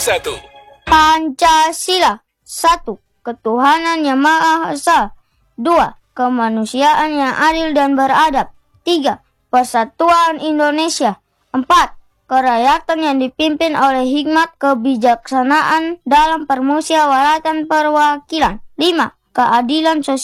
Pancasila. 1. Ketuhanan yang Maha Esa. 2. Kemanusiaan yang adil dan beradab. 3. Persatuan Indonesia. 4. Kerakyatan yang dipimpin oleh hikmat kebijaksanaan dalam permusyawaratan perwakilan. 5. Keadilan sosial.